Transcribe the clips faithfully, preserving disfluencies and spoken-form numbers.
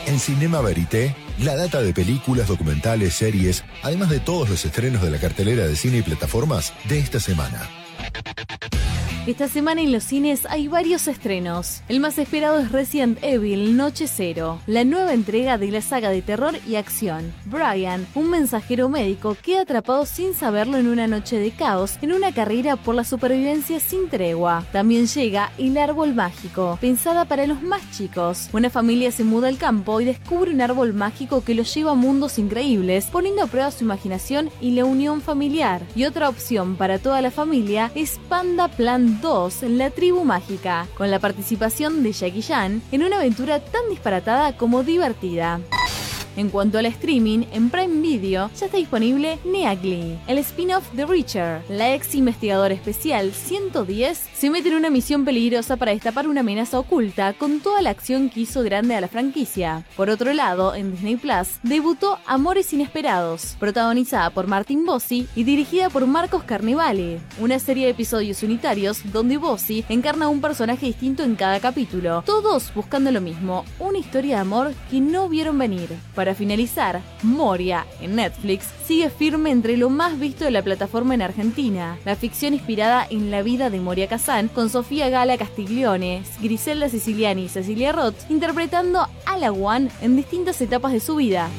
En Cinema Verité, la data de películas, documentales, series, además de todos los estrenos de la cartelera de cine y plataformas de esta semana. Esta semana en los cines hay varios estrenos. El más esperado es Resident Evil Noche Cero, la nueva entrega de la saga de terror y acción. Brian, un mensajero médico, queda atrapado sin saberlo en una noche de caos en una carrera por la supervivencia sin tregua. También llega El Árbol Mágico, pensada para los más chicos. Una familia se muda al campo y descubre un árbol mágico que los lleva a mundos increíbles, poniendo a prueba su imaginación y la unión familiar. Y otra opción para toda la familia es Panda Plan dos, La Tribu Mágica, con la participación de Jackie Chan en una aventura tan disparatada como divertida. En cuanto al streaming, en Prime Video ya está disponible Neagly, el spin-off de Reacher. La ex investigadora especial ciento diez se mete en una misión peligrosa para destapar una amenaza oculta con toda la acción que hizo grande a la franquicia. Por otro lado, en Disney Plus debutó Amores Inesperados, protagonizada por Martin Bossi y dirigida por Marcos Carnevale, una serie de episodios unitarios donde Bossi encarna un personaje distinto en cada capítulo, todos buscando lo mismo, una historia de amor que no vieron venir. Para finalizar, Moria, en Netflix, sigue firme entre lo más visto de la plataforma en Argentina. La ficción inspirada en la vida de Moria Kazan, con Sofía Gala Castiglione, Griselda Siciliani y Cecilia Roth, interpretando a la One en distintas etapas de su vida.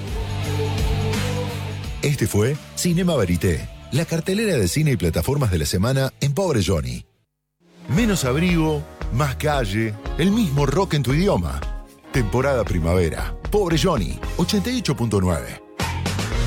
Este fue Cinema Verité, la cartelera de cine y plataformas de la semana en Pobre Johnny. Menos abrigo, más calle, el mismo rock en tu idioma. Temporada primavera. Pobre Johnny, ochenta y ocho punto nueve.